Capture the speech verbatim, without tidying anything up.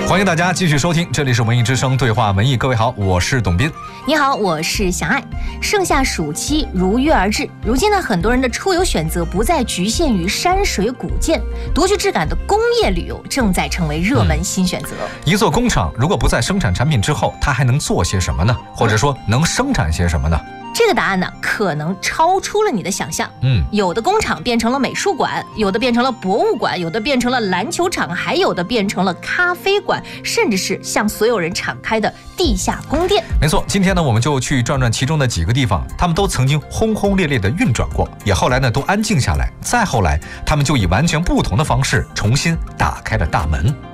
欢迎大家继续收听，这里是文艺之声对话文艺。各位好，我是董斌。 你好，我是小爱。盛夏暑期如约而至，如今呢，很多人的出游选择不再局限于山水古建，独具质感的工业旅游正在成为热门新选择。嗯、 一座工厂如果不再生产产品之后，它还能做些什么呢？或者说能生产些什么呢？ 这个答案呢，可能超出了你的想象。 嗯， 有的工厂变成了美术馆，有的变成了博物馆，有的变成了篮球场，还有的变成了咖啡馆，甚至是向所有人敞开的地下宫殿。 没错，今天呢，我们就去转转其中的几个地方，他们都曾经轰轰烈烈的运转过，也后来呢都安静下来，再后来，他们就以完全不同的方式重新打开了大门。